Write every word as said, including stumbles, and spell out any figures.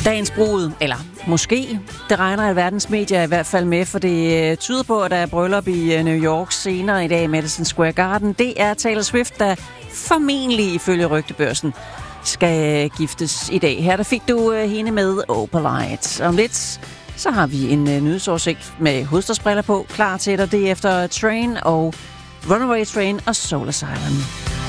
Dagens brud, eller måske, det regner alverdens medier i hvert fald med, for det tyder på, at der er bryllup i New York senere i dag i Madison Square Garden. Det er Taylor Swift, der formentlig ifølge rygtebørsen skal giftes i dag. Her der fik du hende med Opalite. Om lidt, så har vi en nyhedsoversigt med hovedstadsbriller på, klar til dig. Det er efter Train og Runaway Train og Soul Asylum.